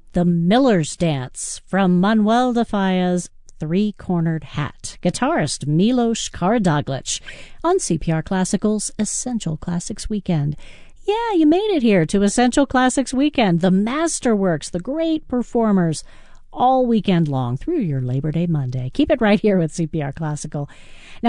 The Miller's Dance from Manuel de Falla's Three-Cornered Hat, guitarist Milos Karadoglic, on CPR Classical's Essential Classics Weekend. Yeah, you made it here to Essential Classics Weekend. The masterworks, the great performers, all weekend long through your Labor Day Monday. Keep it right here with CPR Classical. Now,